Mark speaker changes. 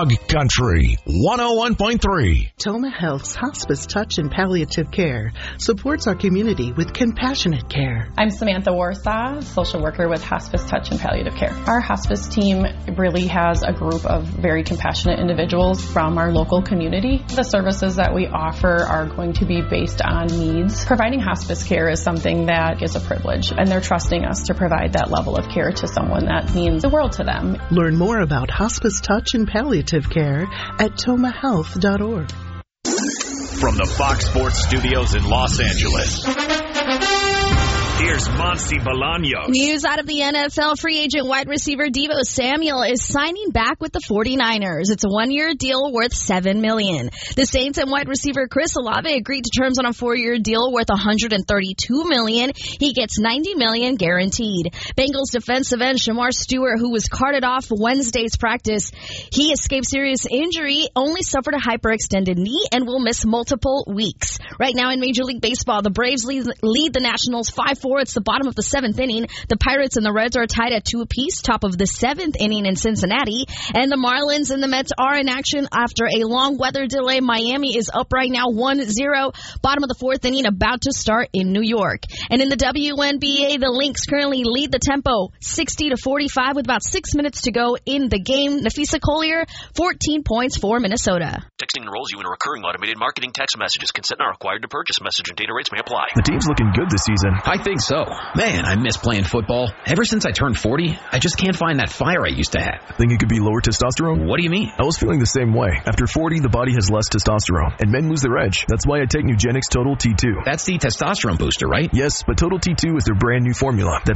Speaker 1: Dog Country 101.3.
Speaker 2: Toma Health's Hospice Touch and Palliative Care supports our community with compassionate care.
Speaker 3: I'm Samantha Warsaw, social worker with Hospice Touch and Palliative Care. Our hospice team really has a group of very compassionate individuals from our local community. The services that we offer are going to be based on needs. Providing hospice care is something that is a privilege, and they're trusting us to provide that level of care to someone that means the world to them.
Speaker 2: Learn more about Hospice Touch and Palliative Care at tomahealth.org.
Speaker 4: From the Fox Sports Studios in Los Angeles, here's Monty Bolaños.
Speaker 5: News out of the NFL. Free agent wide receiver Deebo Samuel is signing back with the 49ers. It's a one-year deal worth $7 million. The Saints and wide receiver Chris Olave agreed to terms on a 4-year deal worth $132 million. He gets $90 million guaranteed. Bengals defensive end Shamar Stewart, who was carted off Wednesday's practice, he escaped serious injury, only suffered a hyperextended knee, and will miss multiple weeks. Right now in Major League Baseball, the Braves lead the Nationals 5-4. It's the bottom of the 7th inning. The Pirates and the Reds are tied at 2 apiece, top of the 7th inning in Cincinnati. And the Marlins and the Mets are in action after a long weather delay. Miami is up right now 1-0. Bottom of the 4th inning about to start in New York. And in the WNBA, the Lynx currently lead the tempo 60-45 with about 6 minutes to go in the game. Nafisa Collier, 14 points for Minnesota.
Speaker 6: Texting enrolls you in a recurring automated marketing text messages. Consent not required to purchase. Message and data rates may apply.
Speaker 7: The team's looking good this season.
Speaker 8: I think so. Man, I miss playing football. Ever since I turned 40, I just can't find that fire I used to have.
Speaker 7: Think it could be lower testosterone?
Speaker 8: What do you mean?
Speaker 7: I was feeling the same way. After 40, the body has less testosterone, and men lose their edge. That's why I take Nugenix Total T2.
Speaker 8: That's the testosterone booster, right?
Speaker 7: Yes, but Total T2 is their brand new formula that